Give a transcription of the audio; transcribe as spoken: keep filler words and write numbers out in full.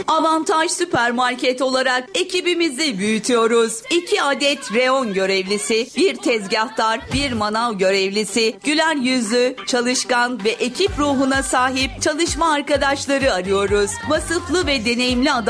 Avantaj Süpermarket olarak ekibimizi büyütüyoruz. İki adet reyon görevlisi, bir tezgahtar, bir manav görevlisi, güler yüzlü, çalışkan ve ekip ruhuna sahip çalışma arkadaşları arıyoruz. Vasıflı ve deneyimli adam